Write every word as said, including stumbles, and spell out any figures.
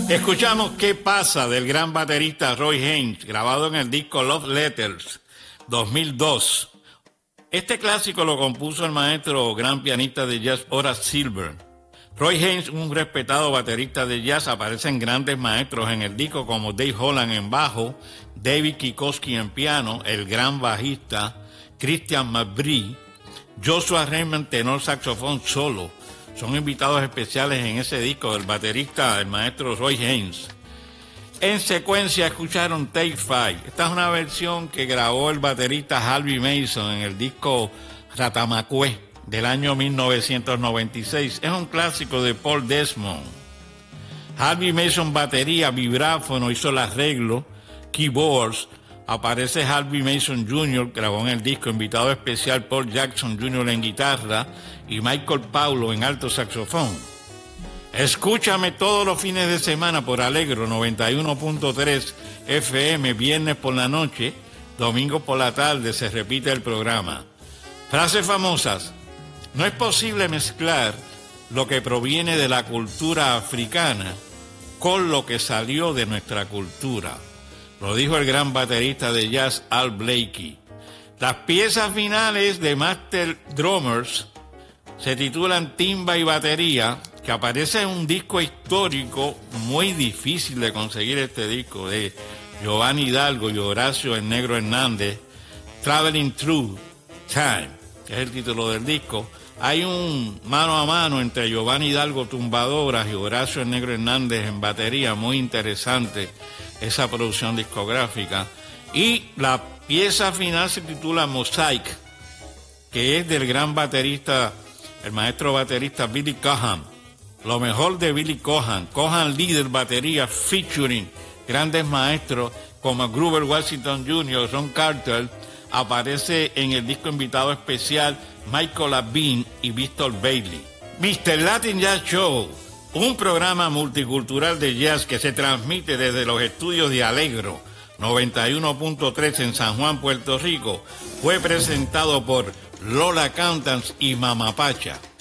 Escuchamos ¿Qué pasa? Del gran baterista Roy Haynes, grabado en el disco Love Letters dos mil dos. Este clásico lo compuso el maestro gran pianista de jazz Horace Silver. Roy Haynes, un respetado baterista de jazz, aparecen grandes maestros en el disco como Dave Holland en bajo, David Kikoski en piano, el gran bajista Christian McBride, Joshua Redman tenor saxofón solo. Son invitados especiales en ese disco del baterista, el maestro Roy Haynes. En secuencia escucharon Take Five. Esta es una versión que grabó el baterista Harvey Mason en el disco Ratamacué del año mil novecientos noventa y seis. Es un clásico de Paul Desmond. Harvey Mason batería, vibráfono, hizo el arreglo, keyboards. Aparece Harvey Mason junior, grabó en el disco, invitado especial Paul Jackson junior en guitarra y Michael Paulo en alto saxofón. Escúchame todos los fines de semana por Alegro noventa y uno punto tres F M, viernes por la noche, domingo por la tarde se repite el programa. Frases famosas. No es posible mezclar lo que proviene de la cultura africana con lo que salió de nuestra cultura. Lo dijo el gran baterista de jazz Al Blakey. Las piezas finales de Master Drummers se titulan Timba y Batería, que aparece en un disco histórico muy difícil de conseguir, este disco de Giovanni Hidalgo y Horacio el Negro Hernández, Traveling Through Time, que es el título del disco. Hay un mano a mano entre Giovanni Hidalgo tumbadoras y Horacio el Negro Hernández en batería, muy interesante esa producción discográfica. Y la pieza final se titula Mosaic, que es del gran baterista, el maestro baterista Billy Cohan. Lo mejor de Billy Cohan. Cohan líder batería featuring grandes maestros como Grover Washington junior, Ron Carter. Aparece en el disco invitado especial Michael Labine y Víctor Bailey. mister Latin Jazz Show, un programa multicultural de jazz que se transmite desde los estudios de Alegro noventa y uno punto tres en San Juan, Puerto Rico, fue presentado por Lola Cantans y Mamapacha.